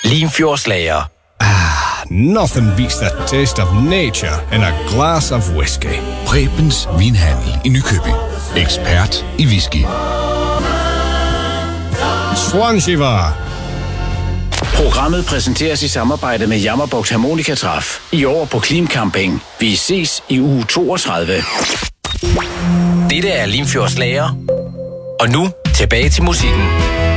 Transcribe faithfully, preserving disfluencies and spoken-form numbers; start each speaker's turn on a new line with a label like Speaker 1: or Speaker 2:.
Speaker 1: Limfjordslager.
Speaker 2: Nothing beats the taste of nature in a glass of whiskey.
Speaker 3: Prebens Vinhandel i Nykøbing. Ekspert i whisky.
Speaker 2: Swanshiva.
Speaker 1: Programmet præsenteres i samarbejde med Jammerbugt Harmonikatræf. I år på Klim Camping. Vi ses i uge toogtredive. Dette er Limfjordslager. Og nu tilbage til musikken.